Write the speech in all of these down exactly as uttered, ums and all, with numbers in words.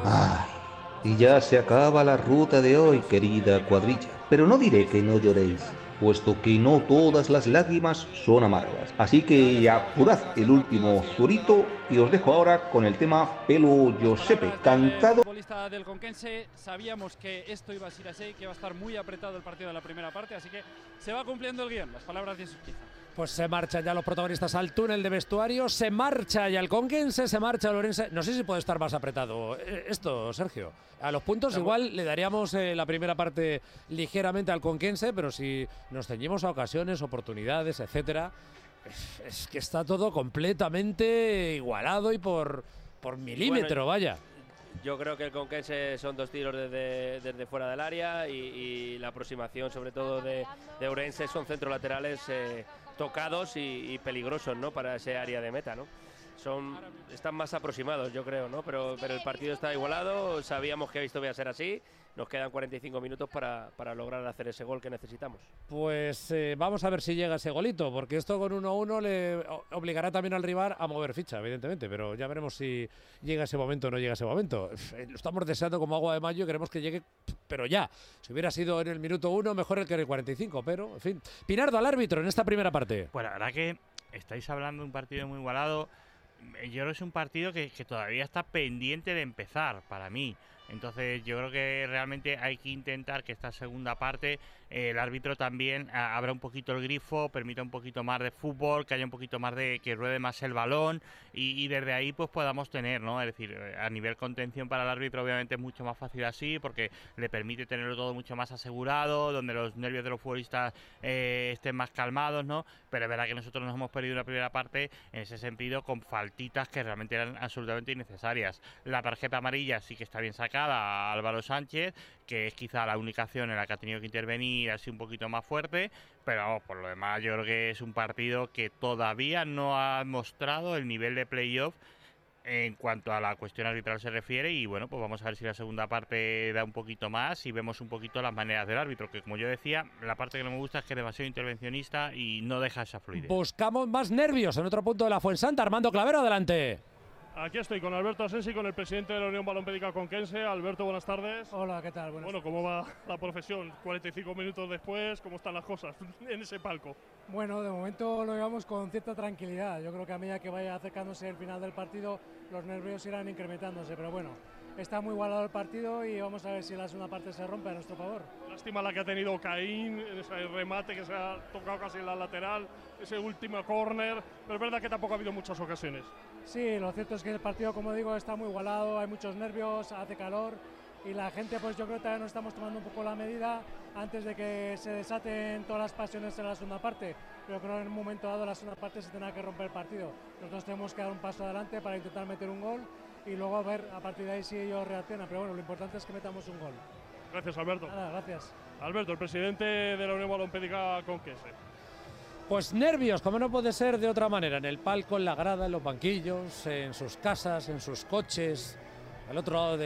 Ay, y ya se acaba la ruta de hoy, querida cuadrilla. Pero no diré que no lloréis, puesto que no todas las lágrimas son amargas. Así que apurad el último zurito y os dejo ahora con el tema Pelo Las Giuseppe, palabras del eh, cantado. futbolista del Conquense. Sabíamos que esto iba a ser así, que iba a estar muy apretado el partido de la primera parte, así que se va cumpliendo el guión. Las palabras de Susquiza. Pues se marchan ya los protagonistas al túnel de vestuario, se marcha ya el Conquense, se marcha el Orense. No sé si puede estar más apretado esto, Sergio. A los puntos igual le daríamos eh, la primera parte ligeramente al Conquense, pero si nos ceñimos a ocasiones, oportunidades, etcétera, es, es que está todo completamente igualado y por, por milímetro, bueno, vaya. Yo creo que el Conquense son dos tiros desde, desde fuera del área y, y la aproximación sobre todo de, de Ourense son centrolaterales eh, tocados y, y peligrosos, ¿no?, para ese área de meta, ¿no? Son, están más aproximados, yo creo, ¿no? Pero, pero el partido está igualado, sabíamos que esto iba a ser así. Nos quedan cuarenta y cinco minutos para, para lograr hacer ese gol que necesitamos. Pues eh, vamos a ver si llega ese golito, porque esto con uno a uno le obligará también al rival a mover ficha, evidentemente, pero ya veremos si llega ese momento o no llega ese momento. Lo estamos deseando como agua de mayo y queremos que llegue, pero ya. Si hubiera sido en el minuto uno, mejor el que en el cuarenta y cinco, pero, en fin. Pinardo, al árbitro en esta primera parte. Pues la verdad que estáis hablando de un partido muy igualado. Yo creo que es un partido que, que todavía está pendiente de empezar, para mí. Entonces yo creo que realmente hay que intentar que esta segunda parte eh, el árbitro también a, abra un poquito el grifo, permita un poquito más de fútbol, que haya un poquito más de que ruede más el balón y, y desde ahí pues podamos tener, ¿no? Es decir, a nivel contención para el árbitro obviamente es mucho más fácil así porque le permite tenerlo todo mucho más asegurado, donde los nervios de los futbolistas eh, estén más calmados, ¿no? Pero es verdad que nosotros nos hemos perdido una primera parte en ese sentido con faltitas que realmente eran absolutamente innecesarias. La tarjeta amarilla sí que está bien sacada a Álvaro Sánchez, que es quizá la única acción en la que ha tenido que intervenir así un poquito más fuerte, pero vamos, por lo demás yo creo que es un partido que todavía no ha mostrado el nivel de playoff en cuanto a la cuestión arbitral se refiere y bueno, pues vamos a ver si la segunda parte da un poquito más y vemos un poquito las maneras del árbitro, que como yo decía, la parte que no me gusta es que es demasiado intervencionista y no deja esa fluidez. Buscamos más nervios en otro punto de la Fuensanta. Armando Clavero, adelante. Aquí estoy con Alberto Asensi, con el presidente de la Unión Balompédica Conquense. Alberto, buenas tardes. Hola, ¿qué tal? Buenas bueno, ¿cómo va la profesión? cuarenta y cinco minutos después, ¿cómo están las cosas en ese palco? Bueno, de momento lo llevamos con cierta tranquilidad. Yo creo que a medida que vaya acercándose el final del partido, los nervios irán incrementándose, pero bueno, está muy igualado el partido y vamos a ver si la segunda parte se rompe a nuestro favor. Lástima la que ha tenido Caín, ese remate que se ha tocado casi en la lateral, ese último córner, pero es verdad que tampoco ha habido muchas ocasiones. Sí, lo cierto es que el partido, como digo, está muy igualado, hay muchos nervios, hace calor y la gente, pues yo creo que todavía nos estamos tomando un poco la medida antes de que se desaten todas las pasiones en la segunda parte. Pero creo que en un momento dado la segunda parte se tendrá que romper el partido. Nosotros tenemos que dar un paso adelante para intentar meter un gol y luego ver a partir de ahí si ellos reaccionan. Pero bueno, lo importante es que metamos un gol. Gracias, Alberto. Nada, gracias. Alberto, el presidente de la Unión Balompédica Conquense. Pues nervios, como no puede ser de otra manera, en el palco, en la grada, en los banquillos, en sus casas, en sus coches, al otro lado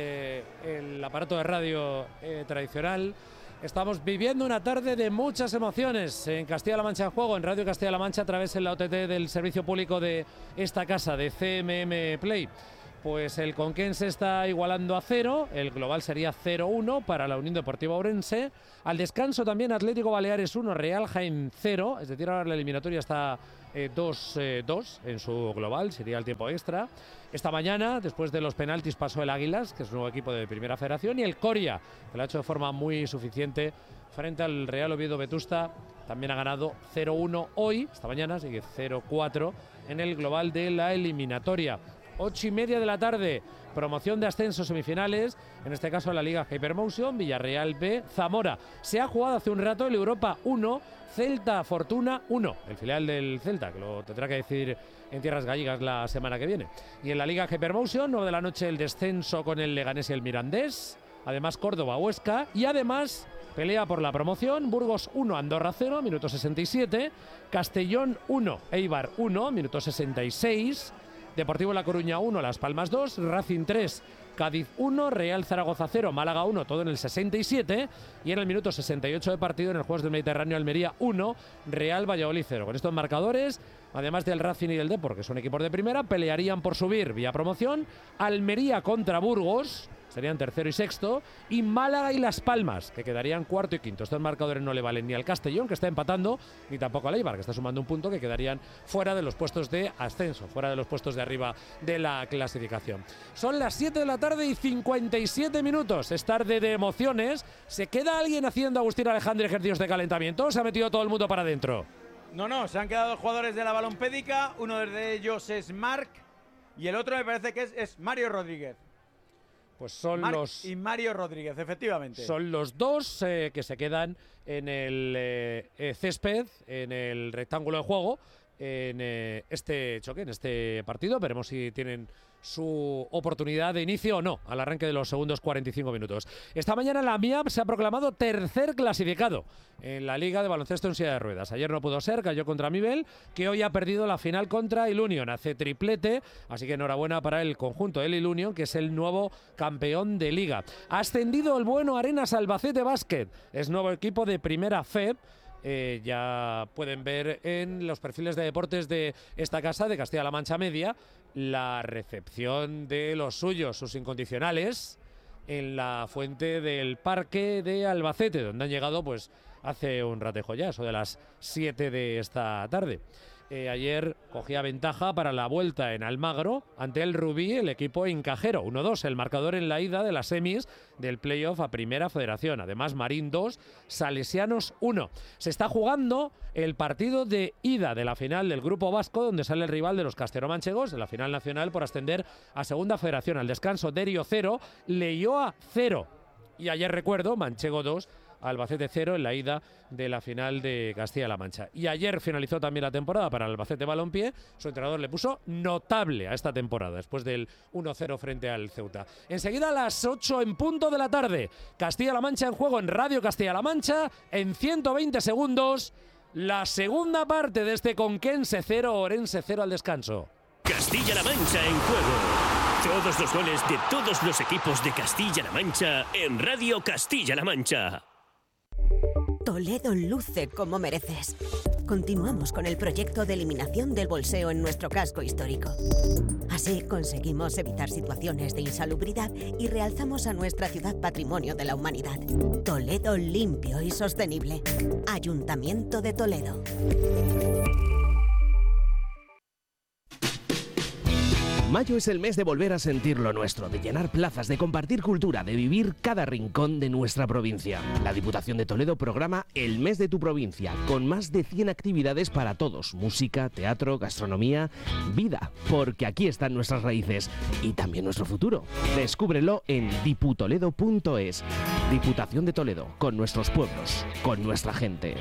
del aparato de radio eh, tradicional. Estamos viviendo una tarde de muchas emociones en Castilla-La Mancha en Juego, en Radio Castilla-La Mancha, a través de la O T T del servicio público de esta casa, de C M M Play. Pues el Conquense está igualando a cero, el global sería cero uno para la Unión Deportiva Ourense. Al descanso también Atlético Baleares uno, Real Jaén cero, es decir, ahora la eliminatoria está eh, dos dos en su global, sería el tiempo extra. Esta mañana, después de los penaltis, pasó el Águilas, que es un nuevo equipo de Primera Federación, y el Coria, que lo ha hecho de forma muy suficiente frente al Real Oviedo Vetusta, también ha ganado cero uno hoy, esta mañana, sigue cero cuatro en el global de la eliminatoria. Ocho y media de la tarde, promoción de ascenso semifinales, en este caso la Liga Hypermotion, Villarreal B, Zamora. Se ha jugado hace un rato el Europa uno, Celta Fortuna uno, el filial del Celta, que lo tendrá que decir en tierras gallegas la semana que viene. Y en la Liga Hypermotion, nueve de la noche, el descenso con el Leganés y el Mirandés, además Córdoba Huesca, y además pelea por la promoción, Burgos uno, Andorra cero, minuto sesenta y siete, Castellón uno, Eibar uno, minuto sesenta y seis, Deportivo La Coruña uno, Las Palmas dos, Racing tres, Cádiz uno, Real Zaragoza cero, Málaga uno, todo en el sesenta y siete, y en el minuto sesenta y ocho de partido en el Juegos del Mediterráneo, Almería uno, Real Valladolid cero. Con estos marcadores, además del Racing y del Depor, que son equipos de primera, pelearían por subir vía promoción Almería contra Burgos, serían tercero y sexto, y Málaga y Las Palmas, que quedarían cuarto y quinto. Estos marcadores no le valen ni al Castellón, que está empatando, ni tampoco al Eibar, que está sumando un punto, que quedarían fuera de los puestos de ascenso, fuera de los puestos de arriba de la clasificación. Son las siete de la tarde y cincuenta y siete minutos. Es tarde de emociones. ¿Se queda alguien haciendo, Agustín Alejandro, ejercicios de calentamiento o se ha metido todo el mundo para adentro? No, no, se han quedado jugadores de la Balompédica. Uno de ellos es Marc y el otro me parece que es, es Mario Rodríguez. Pues son Marc los... y Mario Rodríguez, efectivamente. Son los dos eh, que se quedan en el eh, eh, césped, en el rectángulo de juego, en eh, este choque, en este partido. Veremos si tienen su oportunidad de inicio o no al arranque de los segundos cuarenta y cinco minutos. Esta mañana la MIAP se ha proclamado tercer clasificado en la Liga de Baloncesto en silla de ruedas. Ayer no pudo ser, cayó contra Mibel, que hoy ha perdido la final contra el Union. Hace triplete, así que enhorabuena para el conjunto del Union, que es el nuevo campeón de Liga. Ha ascendido el bueno Arenas Albacete Basket, es nuevo equipo de primera F E B. Eh, ya pueden ver en los perfiles de deportes de esta casa de Castilla-La Mancha Media la recepción de los suyos, sus incondicionales, en la fuente del Parque de Albacete, donde han llegado pues hace un ratejo ya, eso de las siete de esta tarde. Eh, ayer cogía ventaja para la vuelta en Almagro ante el Rubí, el equipo incajero. uno dos, el marcador en la ida de las semis del playoff a Primera Federación. Además, Marín dos, Salesianos uno. Se está jugando el partido de ida de la final del Grupo Vasco, donde sale el rival de los casteromanchegos, de la final nacional por ascender a Segunda Federación. Al descanso, Derio cero, Leioa cero. Y ayer, recuerdo, Manchego dos, Albacete cero en la ida de la final de Castilla-La Mancha. Y ayer finalizó también la temporada para el Albacete Balompié. Su entrenador le puso notable a esta temporada después del uno cero frente al Ceuta. Enseguida a las ocho en punto de la tarde, Castilla-La Mancha en juego en Radio Castilla-La Mancha. En ciento veinte segundos, la segunda parte de este Conquense cero, Orense cero al descanso. Castilla-La Mancha en juego. Todos los goles de todos los equipos de Castilla-La Mancha en Radio Castilla-La Mancha. Toledo luce como mereces. Continuamos con el proyecto de eliminación del bolseo en nuestro casco histórico. Así conseguimos evitar situaciones de insalubridad y realzamos a nuestra ciudad patrimonio de la humanidad. Toledo limpio y sostenible. Ayuntamiento de Toledo. Mayo es el mes de volver a sentir lo nuestro, de llenar plazas, de compartir cultura, de vivir cada rincón de nuestra provincia. La Diputación de Toledo programa El Mes de tu Provincia, con más de cien actividades para todos. Música, teatro, gastronomía, vida, porque aquí están nuestras raíces y también nuestro futuro. Descúbrelo en diputoledo punto es. Diputación de Toledo, con nuestros pueblos, con nuestra gente.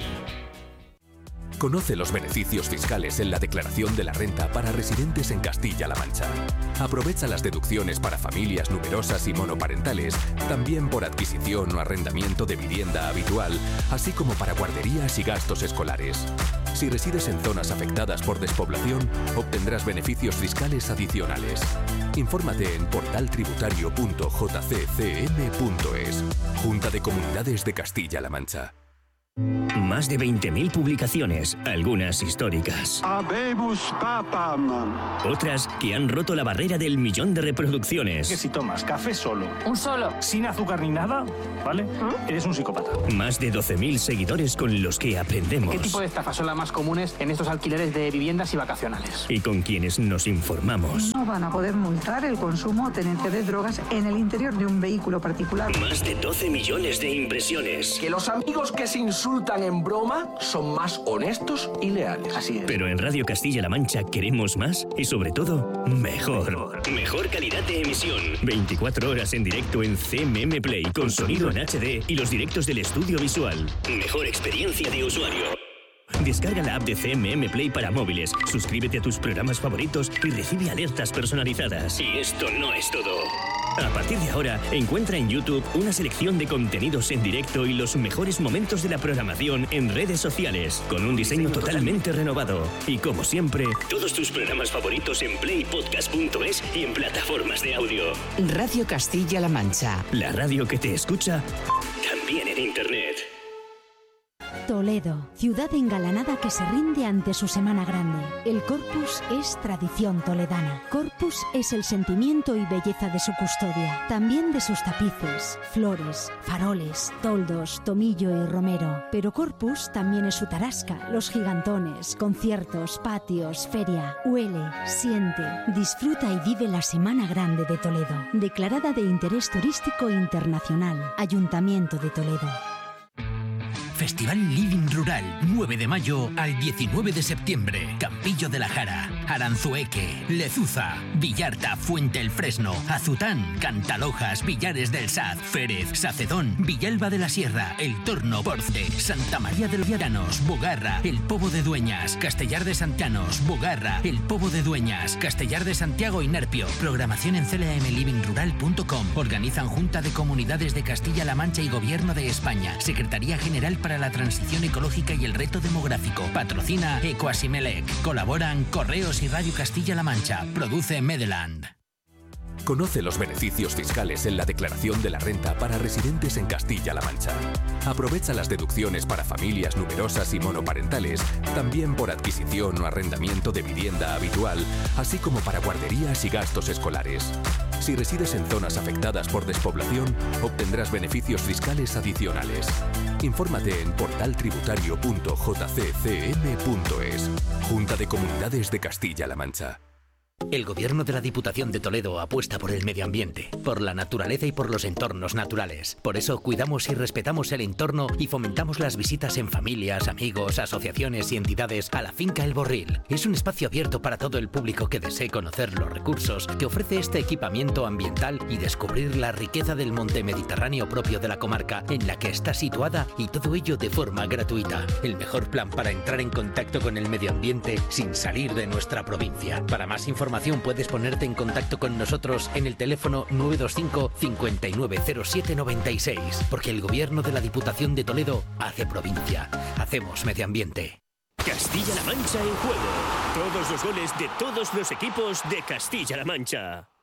Conoce los beneficios fiscales en la declaración de la renta para residentes en Castilla-La Mancha. Aprovecha las deducciones para familias numerosas y monoparentales, también por adquisición o arrendamiento de vivienda habitual, así como para guarderías y gastos escolares. Si resides en zonas afectadas por despoblación, obtendrás beneficios fiscales adicionales. Infórmate en portal tributario punto j c c m punto es. Junta de Comunidades de Castilla-La Mancha. Más de veinte mil publicaciones, algunas históricas. Habemus papam. Otras que han roto la barrera del millón de reproducciones. Que si tomas café solo. Un solo. Sin azúcar ni nada, ¿vale? ¿Mm? Eres un psicópata. Más de doce mil seguidores con los que aprendemos. ¿Qué tipo de estafas son las más comunes en estos alquileres de viviendas y vacacionales? Y con quienes nos informamos. No van a poder multar el consumo o tenencia de drogas en el interior de un vehículo particular. Más de doce millones de impresiones. Que los amigos que se insultan en broma son más honestos y leales. Así es. Pero en Radio Castilla-La Mancha queremos más y sobre todo mejor. Mejor calidad de emisión. veinticuatro horas en directo en C M M Play con sonido en H D y los directos del estudio visual. Mejor experiencia de usuario. Descarga la app de C M M Play para móviles, suscríbete a tus programas favoritos y recibe alertas personalizadas. Y esto no es todo. A partir de ahora, encuentra en YouTube una selección de contenidos en directo y los mejores momentos de la programación en redes sociales, con un diseño totalmente renovado. Y como siempre, todos tus programas favoritos en play podcast punto es y en plataformas de audio. Radio Castilla-La Mancha. La radio que te escucha también en Internet. Toledo, ciudad engalanada que se rinde ante su Semana Grande. El Corpus es tradición toledana. Corpus es el sentimiento y belleza de su custodia, también de sus tapices, flores, faroles, toldos, tomillo y romero. Pero Corpus también es su tarasca, los gigantones, conciertos, patios, feria. Huele, siente, disfruta y vive la Semana Grande de Toledo, declarada de interés turístico internacional. Ayuntamiento de Toledo. Festival Living Rural, nueve de mayo al diecinueve de septiembre. Campillo de la Jara, Aranzueque, Lezuza, Villarta, Fuente el Fresno, Azután, Cantalojas, Villares del Saz, Férez, Sacedón, Villalba de la Sierra, El Torno, Porce, Santa María de los Llanos, Bogarra, El Pobo de Dueñas, Castellar de Santianos, Bogarra, El Pobo de Dueñas, Castellar de Santiago y Nerpio. Programación en c l m living rural punto com. Organizan Junta de Comunidades de Castilla-La Mancha y Gobierno de España. Secretaría General para la Transición Ecológica y el Reto Demográfico. Patrocina Ecoasimelec. Colaboran Correos y Radio Castilla-La Mancha. Produce Medeland. Conoce los beneficios fiscales en la declaración de la renta para residentes en Castilla-La Mancha. Aprovecha las deducciones para familias numerosas y monoparentales, también por adquisición o arrendamiento de vivienda habitual, así como para guarderías y gastos escolares. Si resides en zonas afectadas por despoblación, obtendrás beneficios fiscales adicionales. Infórmate en portal tributario punto j c c m punto es. Junta de Comunidades de Castilla-La Mancha. El Gobierno de la Diputación de Toledo apuesta por el medio ambiente, por la naturaleza y por los entornos naturales. Por eso cuidamos y respetamos el entorno y fomentamos las visitas en familias, amigos, asociaciones y entidades a la finca El Borril. Es un espacio abierto para todo el público que desee conocer los recursos que ofrece este equipamiento ambiental y descubrir la riqueza del monte mediterráneo propio de la comarca en la que está situada, y todo ello de forma gratuita. El mejor plan para entrar en contacto con el medio ambiente sin salir de nuestra provincia. Para más información puedes ponerte en contacto con nosotros en el teléfono nueve dos cinco, cinco nueve cero siete nueve seis, porque el Gobierno de la Diputación de Toledo hace provincia. Hacemos medio ambiente. Castilla-La Mancha en juego. Todos los goles de todos los equipos de Castilla-La Mancha.